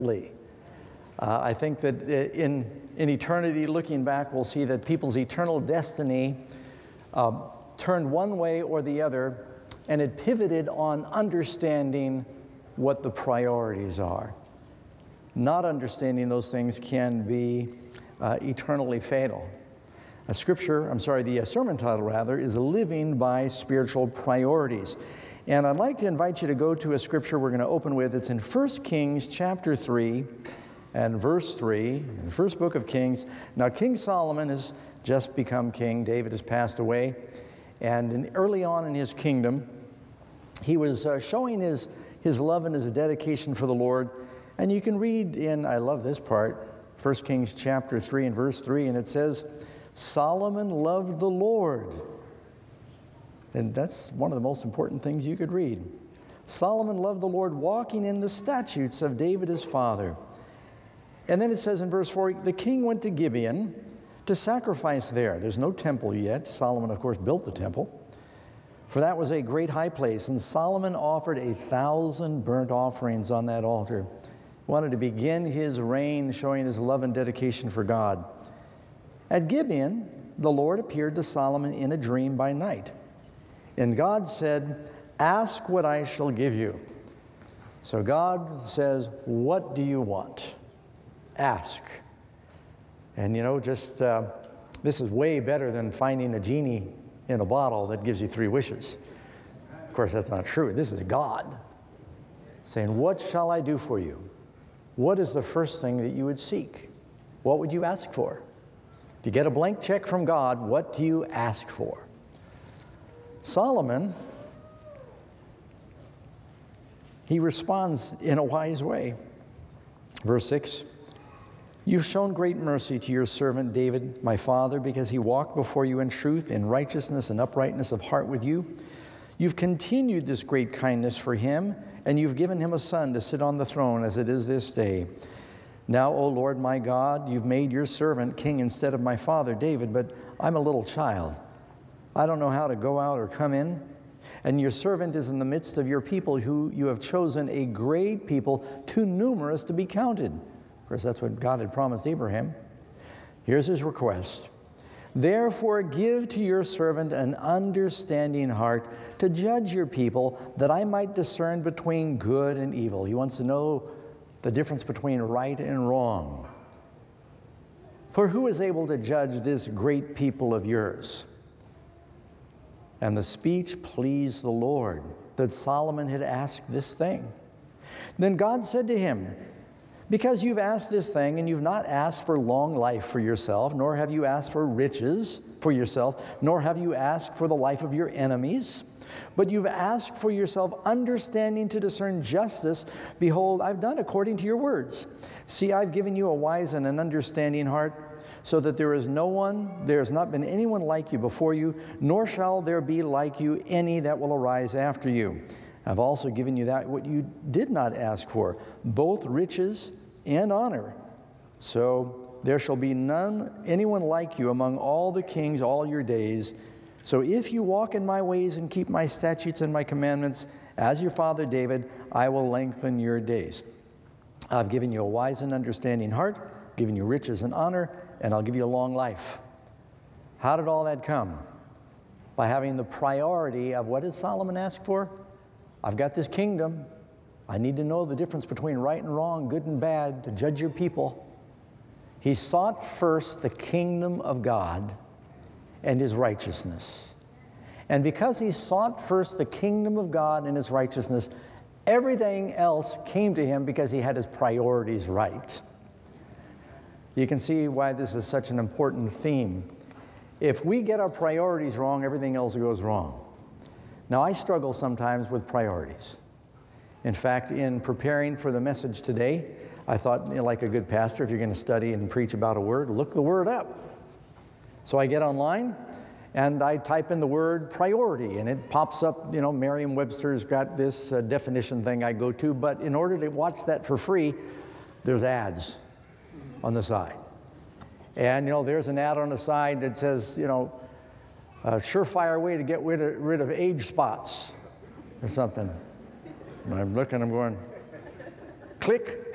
I think that in eternity, looking back, we'll see that people's eternal destiny turned one way or the other, and it pivoted on understanding what the priorities are. Not understanding those things can be eternally fatal. The sermon title rather, is Living by Spiritual Priorities. And I'd like to invite you to go to a scripture we're going to open with. It's in 1 Kings chapter 3 and verse 3, in the first book of Kings. Now, King Solomon has just become king. David has passed away. And early on in his kingdom, he was showing his love and his dedication for the Lord. And you can read in, I love this part, 1 Kings chapter 3 and verse 3, and it says, Solomon loved the Lord. And that's one of the most important things you could read. Solomon loved the Lord, walking in the statutes of David his father. And then it says in verse 4, the king went to Gibeon to sacrifice there. There's no temple yet. Solomon, of course, built the temple. For that was a great high place. And Solomon offered 1,000 burnt offerings on that altar. He wanted to begin his reign showing his love and dedication for God. At Gibeon, the Lord appeared to Solomon in a dream by night. And God said, ask what I shall give you. So God says, what do you want? Ask. And this is way better than finding a genie in a bottle that gives you 3 wishes. Of course, that's not true. This is God saying, what shall I do for you? What is the first thing that you would seek? What would you ask for? If you get a blank check from God, what do you ask for? Solomon, he responds in a wise way. Verse 6, you've shown great mercy to your servant David, my father, because he walked before you in truth, in righteousness and uprightness of heart with you. You've continued this great kindness for him, and you've given him a son to sit on the throne as it is this day. Now, O Lord my God, you've made your servant king instead of my father David, but I'm a little child. I don't know how to go out or come in. And your servant is in the midst of your people, who you have chosen a great people, too numerous to be counted. Of course, that's what God had promised Abraham. Here's his request. Therefore, give to your servant an understanding heart to judge your people, that I might discern between good and evil. He wants to know the difference between right and wrong. For who is able to judge this great people of yours? And the speech pleased the Lord, that Solomon had asked this thing. Then God said to him, because you've asked this thing, and you've not asked for long life for yourself, nor have you asked for riches for yourself, nor have you asked for the life of your enemies, but you've asked for yourself understanding to discern justice, behold, I've done according to your words. See, I've given you a wise and an understanding heart, so that there has not been anyone like you before you, nor shall there be like you any that will arise after you. I've also given you that what you did not ask for, both riches and honor. So there shall be anyone like you among all the kings all your days. So if you walk in my ways and keep my statutes and my commandments, as your father David, I will lengthen your days. I've given you a wise and understanding heart, given you riches and honor, and I'll give you a long life. How did all that come? By having the priority of what did Solomon ask for? I've got this kingdom. I need to know the difference between right and wrong, good and bad, to judge your people. He sought first the kingdom of God and his righteousness. And because he sought first the kingdom of God and his righteousness, everything else came to him because he had his priorities right. You can see why this is such an important theme. If we get our priorities wrong, everything else goes wrong. Now, I struggle sometimes with priorities. In fact, in preparing for the message today, I thought, like a good pastor, if you're going to study and preach about a word, look the word up. So I get online, and I type in the word priority, and it pops up, Merriam-Webster's got this definition thing I go to, but in order to watch that for free, there's ads on the side. And, there's an ad on the side that says, a surefire way to get rid of age spots or something. And I'm looking, I'm going, click.